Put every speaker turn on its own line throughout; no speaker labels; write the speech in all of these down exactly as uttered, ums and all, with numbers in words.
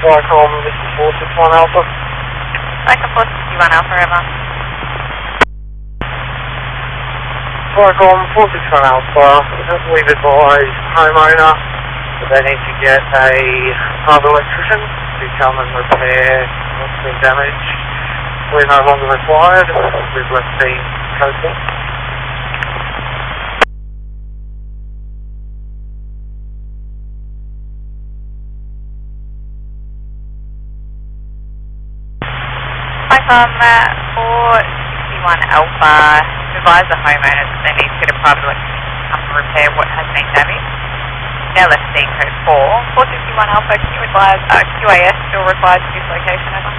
Vicom, this is four six one Alpha.
Vicom four sixty-one Alpha, over.
Vicom four six one Alpha, we've advised homeowner that they need to get a other electrician to come and repair what's been damaged. We're no longer required, we've left the coastal.
Vicom uh, four sixty-one Alpha, advise the homeowners that they need to get a private electrician to come and repair what has been damaged. Now left C code four. four sixty-one Alpha, can you advise uh, Q A S still required to this location, over?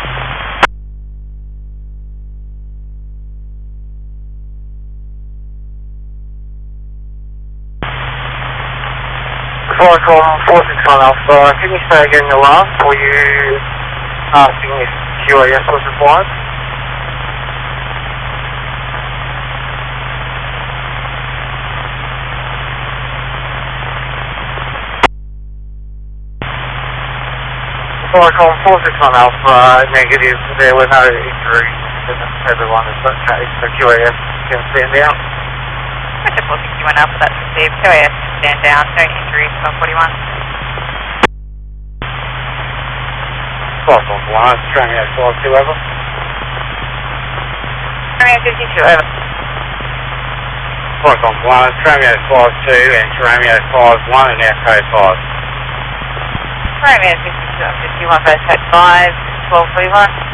Vicom four six one Alpha, can you say again your last? Were you asking if Q A S was required? Vicom four six one Alpha, negative, there were no injuries, everyone is okay, so Q A S can stand down.
Roger four sixty-one Alpha, that's received. Q A S can stand down, no injuries, twelve forty-one.
five one one, Romeo five two over.
Romeo fifty-two over.
five one one, Romeo five two and Romeo five one and our code five.
Romeo fifty-two and fifty-one, both code five, twelve forty-one.